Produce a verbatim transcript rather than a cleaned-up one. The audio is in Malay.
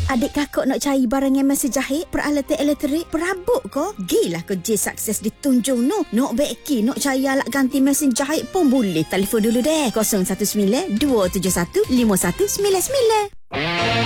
Adik kakak nak cari barang yang mesin jahit, peralatan elektrik, perabot ko. Gilah kerja sukses di Tunjung no. Nak beki, nak cari alat ganti mesin jahit pun boleh. Telefon dulu deh. kosong satu sembilan dua tujuh satu lima satu sembilan sembilan.